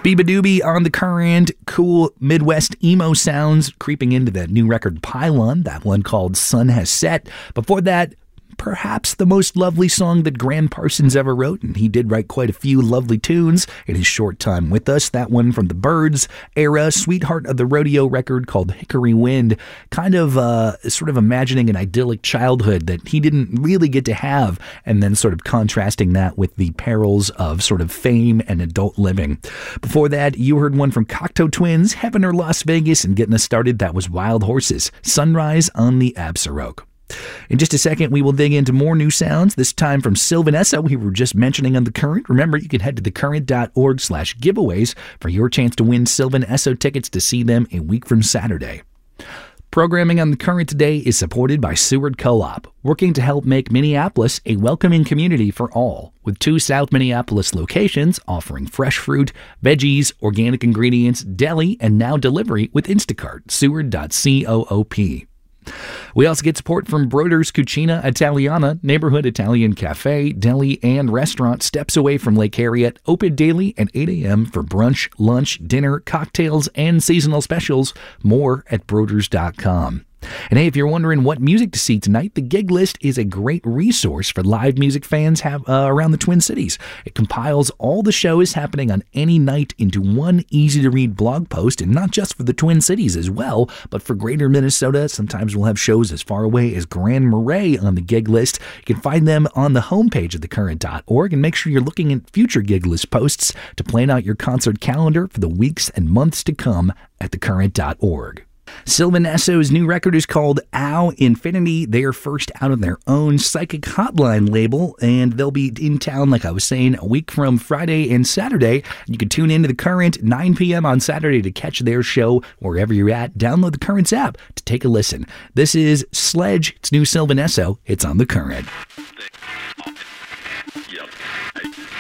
Biba Doobie on the Current. Cool Midwest emo sounds creeping into that new record Pylon, that one called Sun Has Set. Before that, perhaps the most lovely song that Graham Parsons ever wrote, and he did write quite a few lovely tunes in his short time with us. That one from the Byrds era, Sweetheart of the Rodeo record called Hickory Wind, kind of sort of imagining an idyllic childhood that he didn't really get to have, and then sort of contrasting that with the perils of sort of fame and adult living. Before that, you heard one from Cocteau Twins, Heaven or Las Vegas, and getting us started, that was Wild Horses, Sunrise on the Absaroka. In just a second, we will dig into more new sounds, this time from Sylvan Esso, we were just mentioning on The Current. Remember, you can head to thecurrent.org/giveaways for your chance to win Sylvan Esso tickets to see them a week from Saturday. Programming on The Current today is supported by Seward Co-op, working to help make Minneapolis a welcoming community for all, with 2 South Minneapolis locations offering fresh fruit, veggies, organic ingredients, deli, and now delivery with Instacart, seward.coop. We also get support from Broder's Cucina Italiana, neighborhood Italian cafe, deli, and restaurant steps away from Lake Harriet, open daily at 8 a.m. for brunch, lunch, dinner, cocktails, and seasonal specials. More at Broders.com. And hey, if you're wondering what music to see tonight, the Gig List is a great resource for live music fans around the Twin Cities. It compiles all the shows happening on any night into one easy-to-read blog post, and not just for the Twin Cities as well, but for greater Minnesota. Sometimes we'll have shows as far away as Grand Marais on the Gig List. You can find them on the homepage of thecurrent.org, and make sure you're looking at future Gig List posts to plan out your concert calendar for the weeks and months to come at thecurrent.org. Sylvan Esso's new record is called Ow Infinity. They are first out on their own Psychic Hotline label, and they'll be in town, like I was saying, a week from Friday and Saturday. You can tune into The Current 9 p.m. on Saturday to catch their show wherever you're at. Download The Current's app to take a listen. This is Sledge. It's new Sylvan Esso. It's on The Current.